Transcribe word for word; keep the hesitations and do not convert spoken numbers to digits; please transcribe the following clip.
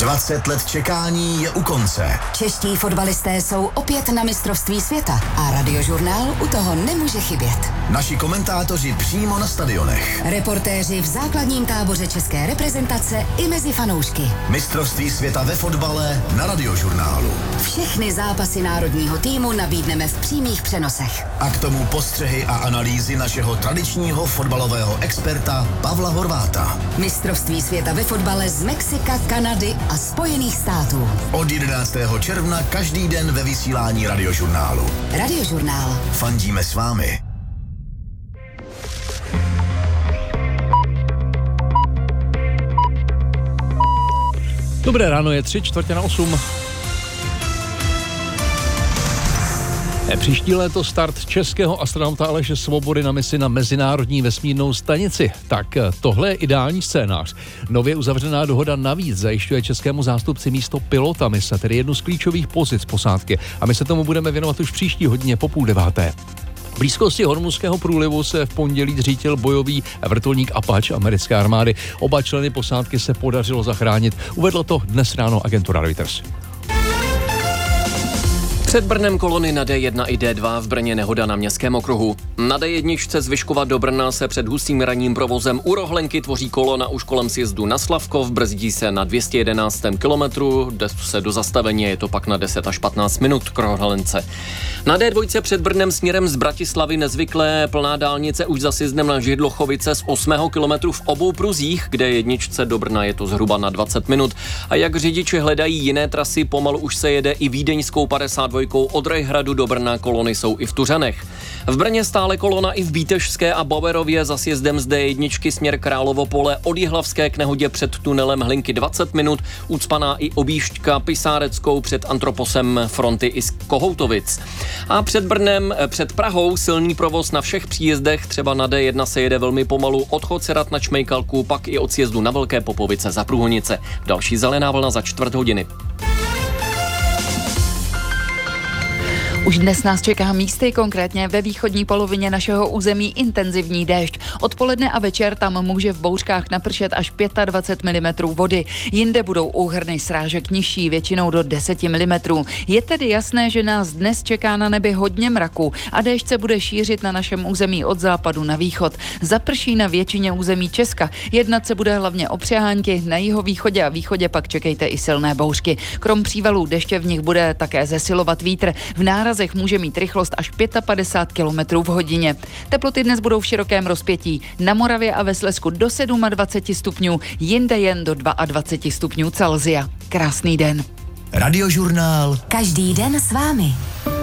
dvacet let čekání je u konce. Čeští fotbalisté jsou opět na mistrovství světa a Radiožurnál u toho nemůže chybět. Naši komentátoři přímo na stadionech. Reportéři v základním táboře české reprezentace i mezi fanoušky. Mistrovství světa ve fotbale na Radiožurnálu. Všechny zápasy národního týmu nabídneme v přímých přenosech. A k tomu postřehy a analýzy našeho tradičního fotbalového experta Pavla Horváta. Mistrovství světa ve fotbale z Mexika, Kanady a Spojených států. Od jedenáctého června každý den ve vysílání Radiožurnálu. Radiožurnál. Fandíme s vámi. Dobré ráno, je tři čtvrtě na osm. Příští léto start českého astronauta Aleše Svobody na misi na Mezinárodní vesmírnou stanici. Tak tohle je ideální scénář. Nově uzavřená dohoda navíc zajišťuje českému zástupci místo pilota mise, tedy jednu z klíčových pozic posádky. A my se tomu budeme věnovat už příští hodině po půl deváté. V blízkosti Hormuzského průlivu se v pondělí zřítil bojový vrtulník Apache americké armády. Oba členy posádky se podařilo zachránit. Uvedlo to dnes ráno agentura Reuters. Před Brnem kolony na D jedna i D dva, v Brně nehoda na Městském okruhu. Na D jedna z Vyškova do Brna se před hustým ranním provozem u Rohlenky tvoří kolona už kolem sjezdu na Slavkov, brzdí se na dvě stě jedenáctém kilometru, jde se do zastavení, je to pak na deset až patnáct minut k Rohlence. Na D dva před Brnem směrem z Bratislavy nezvyklé plná dálnice už za sjezdem na Židlochovice z osmého kilometru v obou pruzích, kde jedničce do Brna je to zhruba na dvacet minut. A jak řidiči hledají jiné trasy, pomalu už se jede i vídeňskou padesát dva od Rejhradu do Brna, kolony jsou i v Tuřanech. V Brně stále kolona i v Bítežské a Bauerově za sjezdem z D jedna směr Královo Pole od Jihlavské k nehodě před tunelem Hlinky dvacet minut, ucpaná i objížďka Pisáreckou před Antroposem fronty i z Kohoutovic. A před Brnem, před Prahou silný provoz na všech příjezdech, třeba na D jedna se jede velmi pomalu od Chocerat na Čmejkalku, pak i od sjezdu na Velké Popovice za Průhonice. Další zelená vlna za čtvrt hodiny. Už dnes nás čeká místy, konkrétně ve východní polovině našeho území intenzivní déšť. Odpoledne a večer tam může v bouřkách napršet až dvacet pět milimetrů vody. Jinde budou úhrny srážek nižší, většinou do deset milimetrů. Je tedy jasné, že nás dnes čeká na nebi hodně mraku a déšť se bude šířit na našem území od západu na východ. Zaprší na většině území Česka. Jednat se bude hlavně o přehánky, na jihovýchodě a východě pak čekejte i silné bouřky. Krom přívalů deště v nich bude také zesilovat vítr. V nárazech může mít rychlost až padesát pět kilometrů v hodině. Teploty dnes budou v širokém rozpětí. Na Moravě a ve Slezsku do dvacet sedm stupňů, jinde jen do dvacet dva stupňů Celsia. Krásný den. Radiožurnál. Každý den s vámi.